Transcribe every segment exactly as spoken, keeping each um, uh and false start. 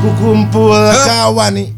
Kukumpul kawan nih.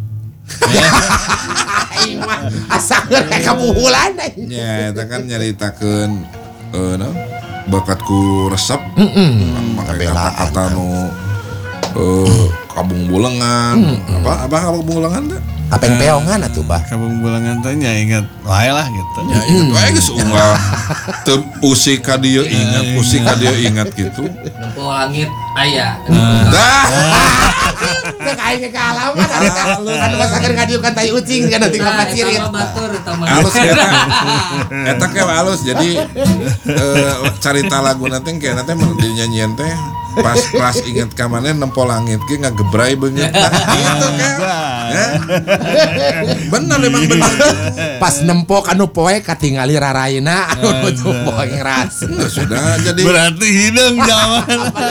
Asal kabuhulan. Ya, kita kan nyaritakeun eh no, bakatku resep. Heeh. Kata-kata nu eh kabung bulengan. Apa apa kabung bulengan teh? Apeng peongan atuh bah. Kabung bulangan teh nya ingat wae lah gitu. Ya ingat wae geus unggal. Teu usik ka dieu ingat, usik ka dieu ingat gitu. Nempo langit aya. Dah. Teu kae ke alaman anu masakeun ngadieukan tai ucing kana tinggal pacirit. Batur tamang. Halus eta. Eta ke halus jadi eh carita laguna teh kena teh mun dinyanyian teh pas pas inget ka maneh nempo langit ge ngagebrai beungeut gitu kan. Ya. Bener emang bener. Pas nempo anu poe katingali raraina anu tuh poe ngeras. Sudah jadi berarti hidung jaman.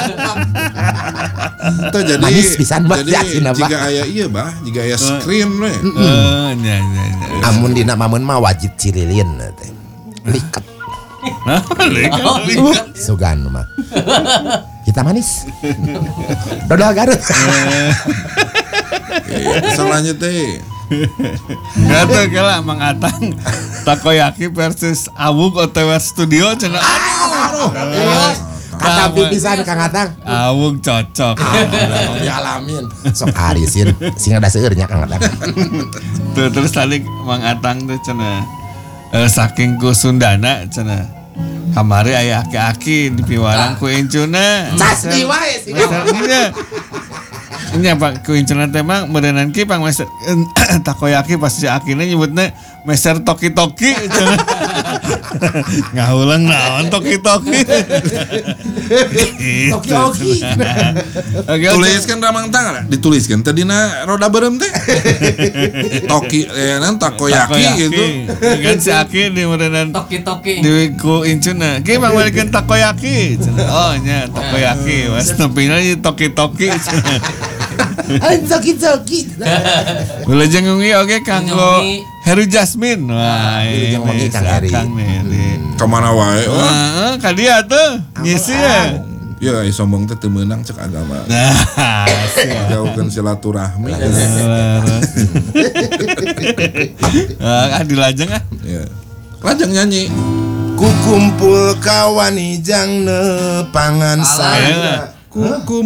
Tuh jadi Manis pisan, Bah. jadi Yakin, Bah. jika aya ieu bah, jika aya screen we. Oh, nya nya nya. Amun dina mamun mah wajib cililin teh. Liket Nah, lihat lihat. sugan mah. Kita manis. Dodol Garut. Selanjutnya teh Gato kala Mang Atang takoyaki versus Awug O T W Studio cenah. Kata pipisan Kang Atang. Awug cocok. Dialamin. Sok arisin sing ada seurnya Kang Atang. Tuh, terus tadi Mang Atang tuh cenah eh, saking ku Sundana cenah. Kamari aya aki-aki di piwarang ku incuna. Sasdi wae sih. Nya. Nya Pak ku incuna teh mah meureunnan ki pang meser takoyaki pas si akina nyebutna meser toki-toki cenah. Ngaulang naon toki-toki. Toki-toki. tuliskan ramang tangan dituliskan tadi na roda berem teh toki eh nan takoyaki gitu kan si Aki di meureunnan Toki-toki. di ku incuna ki mah balikin takoyaki cenah. Oh nya takoyaki was nepina ieu toki-toki cenah. Toki-toki. Wilujeng Ungi oge kanggo Heru Jasmine. Wah, Wilujeng Ungi Kang Heri. Kang nih. kemana wae oh Heeh, ka dia tuh ngisi ya. ya ai sombong teh teu meunang cek agama Nah, siap. jauhkeun silaturahmi Ah, dilajeng ah. ya lajeng nyanyi Kukumpul kawan ijang ne pangan saya. kuku